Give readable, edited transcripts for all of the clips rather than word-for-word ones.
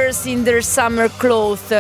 Girls in Their Summer Clothes,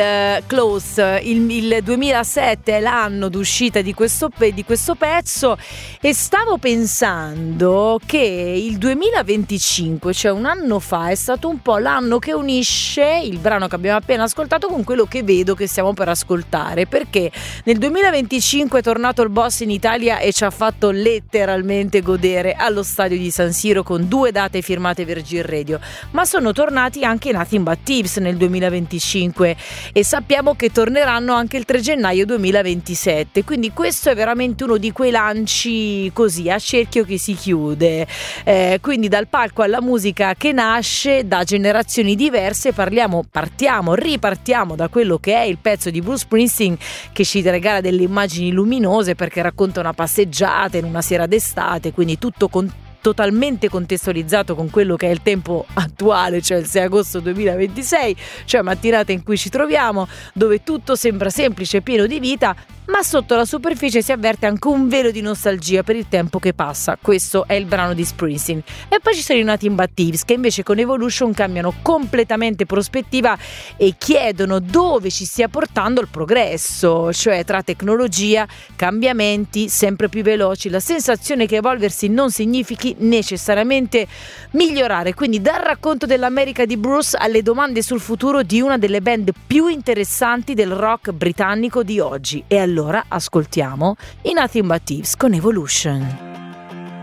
il 2007 è l'anno d'uscita di questo pezzo, e stavo pensando che il 2025, cioè un anno fa, è stato un po' l'anno che unisce il brano che abbiamo appena ascoltato con quello che vedo che stiamo per ascoltare, perché nel 2025 è tornato il Boss in Italia e ci ha fatto letteralmente godere allo stadio di San Siro con 2 date firmate Virgin Radio, ma sono tornati anche Nothing But Thieves nel 2025 e sappiamo che torneranno anche il 3 gennaio 2027, quindi questo è veramente uno di quei lanci così a cerchio che si chiude, quindi dal palco alla musica che nasce da generazioni diverse. Ripartiamo da quello che è il pezzo di Bruce Springsteen che ci regala delle immagini luminose perché racconta una passeggiata in una sera d'estate, quindi tutto totalmente contestualizzato con quello che è il tempo attuale, cioè il 6 agosto 2026, cioè mattinata in cui ci troviamo, dove tutto sembra semplice e pieno di vita, ma sotto la superficie si avverte anche un velo di nostalgia per il tempo che passa. Questo è il brano di Springsteen. E poi ci sono i Nothing But Thieves, che invece con Evolution cambiano completamente prospettiva e chiedono dove ci stia portando il progresso, cioè tra tecnologia, cambiamenti sempre più veloci, la sensazione che evolversi non significhi necessariamente migliorare. Quindi dal racconto dell'America di Bruce alle domande sul futuro di una delle band più interessanti del rock britannico di oggi. E allora ascoltiamo i Nothing But Thieves con Evolution.